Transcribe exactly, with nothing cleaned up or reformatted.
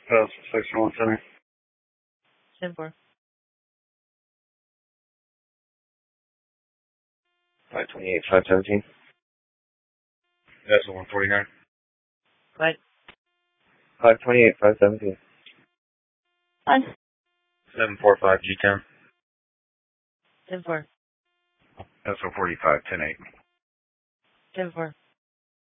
Uh, six one center. ten four. five twenty-eight, five seventeen. That's the one forty-nine. What? five twenty-eight, five seventeen. What? seven four five G ten. ten four. S O forty-five, ten eight. ten four.